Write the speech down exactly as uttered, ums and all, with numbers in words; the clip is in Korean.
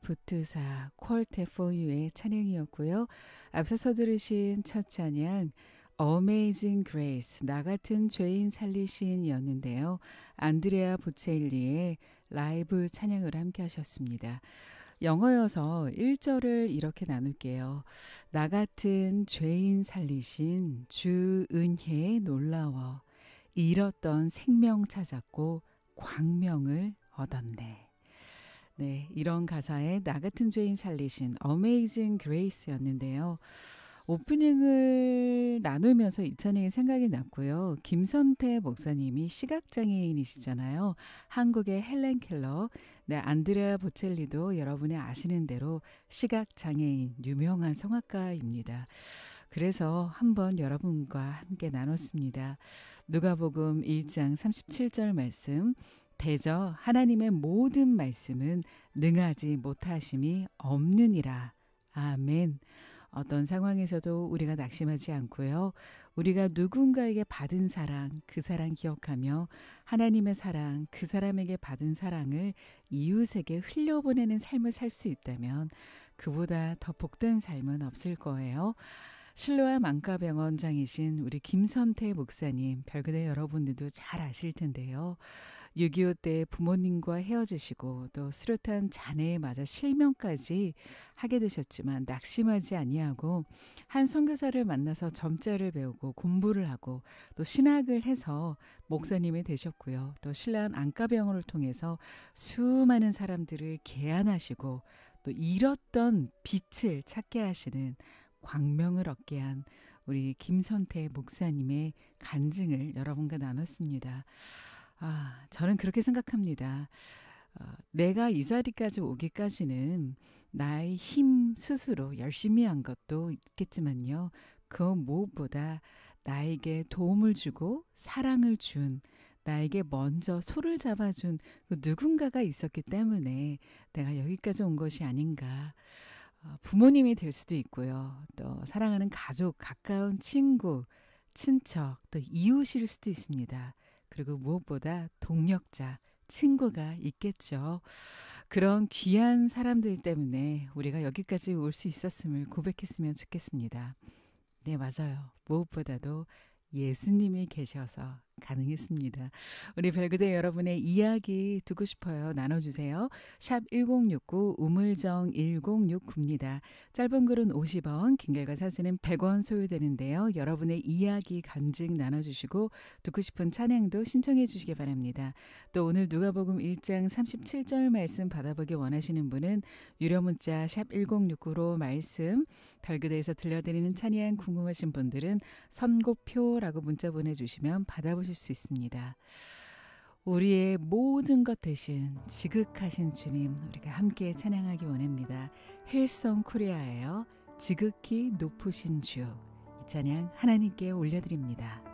부투사 퀄테 포유의 찬양이었고요. 앞서서 들으신 첫 찬양 Amazing Grace 나 같은 죄인 살리신이었는데요. 안드레아 보첼리의 라이브 찬양을 함께 하셨습니다. 영어여서 일 절을 이렇게 나눌게요. 나 같은 죄인 살리신 주 은혜에 놀라워 잃었던 생명 찾았고 광명을 얻었네. 네, 이런 가사에 나 같은 죄인 살리신 Amazing Grace였는데요. 오프닝을 나누면서 이 찬양이 생각이 났고요. 김선태 목사님이 시각장애인이시잖아요. 한국의 헬렌 켈러, 네, 안드레아 보첼리도 여러분이 아시는 대로 시각장애인 유명한 성악가입니다. 그래서 한번 여러분과 함께 나눴습니다. 누가복음 일 장 삼십칠 절 말씀, 대저 하나님의 모든 말씀은 능하지 못하심이 없느니라. 아멘. 어떤 상황에서도 우리가 낙심하지 않고요. 우리가 누군가에게 받은 사랑, 그 사랑 기억하며 하나님의 사랑, 그 사람에게 받은 사랑을 이웃에게 흘려보내는 삶을 살 수 있다면 그보다 더 복된 삶은 없을 거예요. 실로암 안과병원장이신 우리 김선태 목사님, 별그대 여러분들도 잘 아실 텐데요. 육이오 때 부모님과 헤어지시고 또 수류탄 잔해에 맞아 실명까지 하게 되셨지만 낙심하지 아니하고 한 선교사를 만나서 점자를 배우고 공부를 하고 또 신학을 해서 목사님이 되셨고요. 또 신라한 안과병원을 통해서 수많은 사람들을 개안하시고 또 잃었던 빛을 찾게 하시는 광명을 얻게 한 우리 김선태 목사님의 간증을 여러분과 나눴습니다. 아, 저는 그렇게 생각합니다. 어, 내가 이 자리까지 오기까지는 나의 힘 스스로 열심히 한 것도 있겠지만요. 그 무엇보다 나에게 도움을 주고 사랑을 준 나에게 먼저 손을 잡아준 그 누군가가 있었기 때문에 내가 여기까지 온 것이 아닌가. 부모님이 될 수도 있고요. 또 사랑하는 가족, 가까운 친구, 친척, 또 이웃일 수도 있습니다. 그리고 무엇보다 동력자, 친구가 있겠죠. 그런 귀한 사람들 때문에 우리가 여기까지 올 수 있었음을 고백했으면 좋겠습니다. 네, 맞아요. 무엇보다도 예수님이 계셔서 가능했습니다. 우리 별그대 여러분의 이야기 듣고 싶어요. 나눠주세요. 샵 일공육구 우물정 일공육구입니다. 짧은 글은 오십 원, 긴 글과 사진은 백 원 소요되는데요. 여러분의 이야기 간증 나눠주시고 듣고 싶은 찬양도 신청해 주시기 바랍니다. 또 오늘 누가복음 일 장 삼십칠 절 말씀 받아보기 원하시는 분은 유료 문자 샵 일공육구로 말씀, 별그대에서 들려드리는 찬양 궁금하신 분들은 선고표라고 문자 보내주시면 받아보실 수 있습니다. 우리의 모든 것 대신 지극하신 주님, 우리가 함께 찬양하기 원합니다. 힐송 코리아예요. 지극히 높으신 주. 이 찬양 하나님께 올려드립니다.